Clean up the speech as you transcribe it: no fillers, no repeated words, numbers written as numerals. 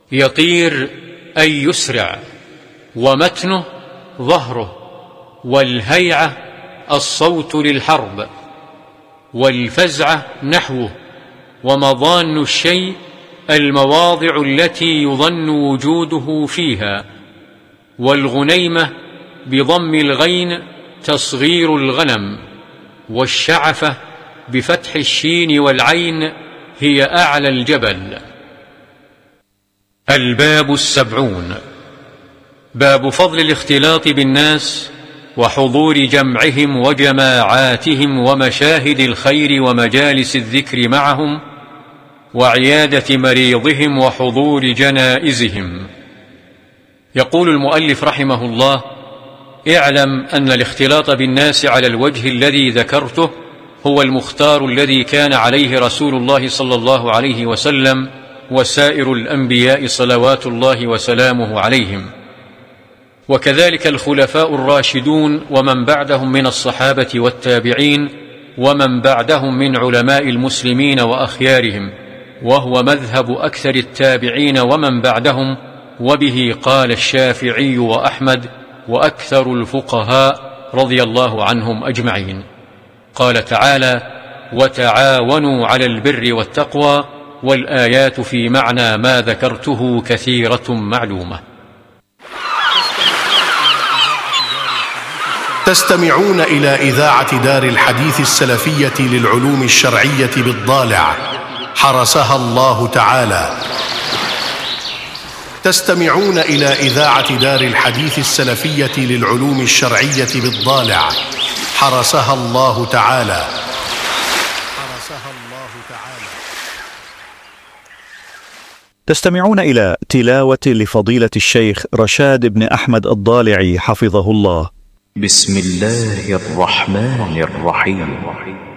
يطير أي يسرع، ومتنه ظهره، والهيعة الصوت للحرب، والفزعة نحوه، ومضان الشيء المواضع التي يظن وجوده فيها، والغنيمة بضم الغين تصغير الغنم، والشعفة بفتح الشين والعين هي أعلى الجبل. الباب 70. باب فضل الاختلاط بالناس وحضور جمعهم وجماعاتهم ومشاهد الخير ومجالس الذكر معهم وعيادة مريضهم وحضور جنائزهم. يقول المؤلف رحمه الله: اعلم أن الاختلاط بالناس على الوجه الذي ذكرته هو المختار الذي كان عليه رسول الله صلى الله عليه وسلم وسائر الأنبياء صلوات الله وسلامه عليهم، وكذلك الخلفاء الراشدون ومن بعدهم من الصحابة والتابعين ومن بعدهم من علماء المسلمين وأخيارهم، وهو مذهب أكثر التابعين ومن بعدهم، وبه قال الشافعي وأحمد وأكثر الفقهاء رضي الله عنهم أجمعين. قال تعالى: وتعاونوا على البر والتقوى، والآيات في معنى ما ذكرته كثيرة معلومة. تستمعون إلى إذاعة دار الحديث السلفية للعلوم الشرعية بالضالع، حرسها الله تعالى. تستمعون إلى إذاعة دار الحديث السلفية للعلوم الشرعية بالضالع، حرسها الله تعالى. تستمعون إلى تلاوة لفضيلة الشيخ رشاد بن أحمد الضالعي حفظه الله. بسم الله الرحمن الرحيم.